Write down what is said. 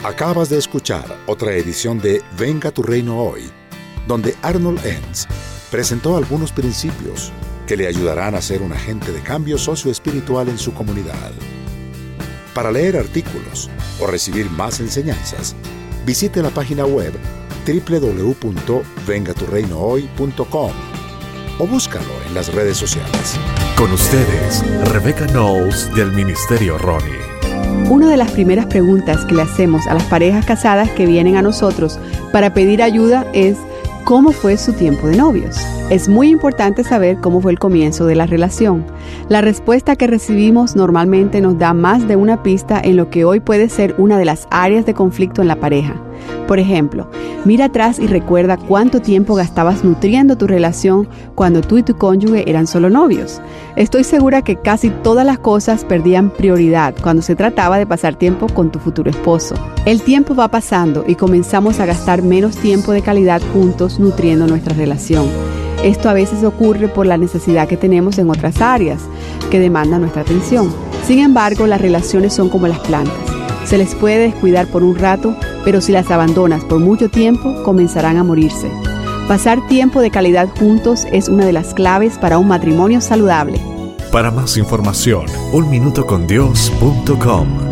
Acabas de escuchar otra edición de Venga tu Reino Hoy, donde Arnold Enns presentó algunos principios que le ayudarán a ser un agente de cambio socioespiritual en su comunidad. Para leer artículos o recibir más enseñanzas, visite la página web www.vengaturreinohoy.com o búscalo en las redes sociales. Con ustedes, Rebecca Knowles del Ministerio Ronnie. Una de las primeras preguntas que le hacemos a las parejas casadas que vienen a nosotros para pedir ayuda es ¿cómo fue su tiempo de novios? Es muy importante saber cómo fue el comienzo de la relación. La respuesta que recibimos normalmente nos da más de una pista en lo que hoy puede ser una de las áreas de conflicto en la pareja. Por ejemplo, mira atrás y recuerda cuánto tiempo gastabas nutriendo tu relación cuando tú y tu cónyuge eran solo novios. Estoy segura que casi todas las cosas perdían prioridad cuando se trataba de pasar tiempo con tu futuro esposo. El tiempo va pasando y comenzamos a gastar menos tiempo de calidad juntos nutriendo nuestra relación. Esto a veces ocurre por la necesidad que tenemos en otras áreas que demandan nuestra atención. Sin embargo, las relaciones son como las plantas. Se les puede descuidar por un rato, pero si las abandonas por mucho tiempo, comenzarán a morirse. Pasar tiempo de calidad juntos es una de las claves para un matrimonio saludable. Para más información, unminutocondios.com.